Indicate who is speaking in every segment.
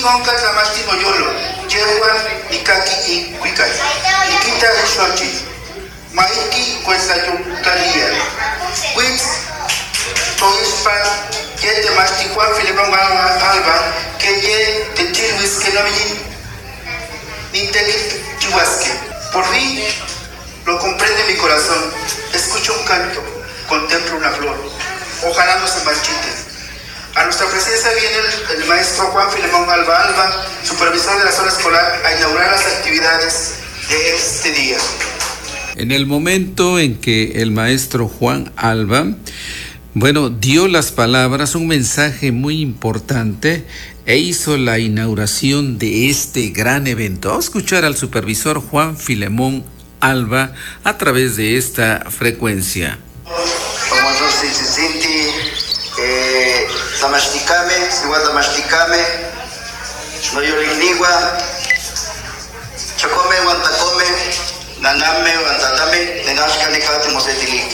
Speaker 1: Ningonka Tlamastino Yolo, Yehuan, Nikaki y Wikai. Nikita Shochi, Maiki, Cuesayuntalia. Wits, Toispan, Yete Mastijuan, Filemón Alba, que ye de Tilwis que no Ninteki Chihuasque. Por fin lo comprende mi corazón. Escucho un canto, contemplo una flor. Ojalá no se marchite. A nuestra presencia viene el maestro Juan Filemón Alba, supervisor de la zona escolar, a inaugurar las actividades de este día.
Speaker 2: En el momento en que el maestro Juan Alba, dio las palabras, un mensaje muy importante e hizo la inauguración de este gran evento. Vamos a escuchar al supervisor Juan Filemón Alba a través de esta frecuencia.
Speaker 3: Tamasticame, igual tamasticame, no yoligniwa, chacome, guantacome, naname, guantatame, nenashka necate mosetilique.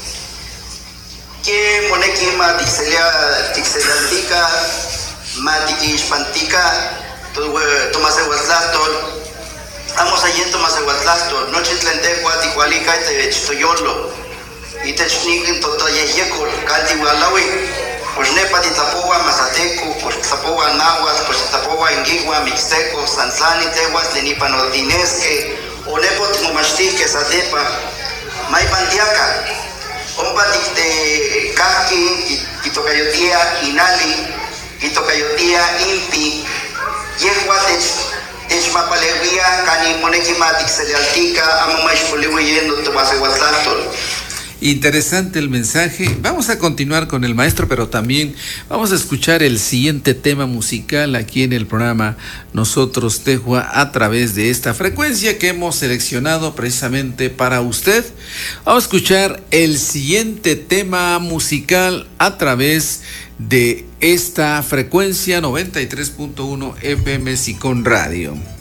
Speaker 3: Que moneki tixelantica, matiki ispantica, tomase guatlastol, vamos allí tomase guatlastol, noche tlentegua, ticualica, te chitoyolo, y te chnikin totoyekol, calti gualawi. Pues nepa di tapowa mazateco, pues tapowa nahuatl, pues tapowa inguigua, mixteco, sanzani, tehuas, lenipa nordinesque, o nepo timomachtique, satepa, maipantiaca, ompatic kaki, quitocayotia, inali, quitocayotia, impi, yehua techmapalewia, cani monequimatic celealtica, amamaixpoliwe yendo tomasehuatlantol.
Speaker 2: Interesante el mensaje. Vamos a continuar con el maestro, pero también vamos a escuchar el siguiente tema musical aquí en el programa Nosotros Tejua a través de esta frecuencia que hemos seleccionado precisamente para usted. Vamos a escuchar el siguiente tema musical a través de esta frecuencia 93.1 FM Sicón Radio.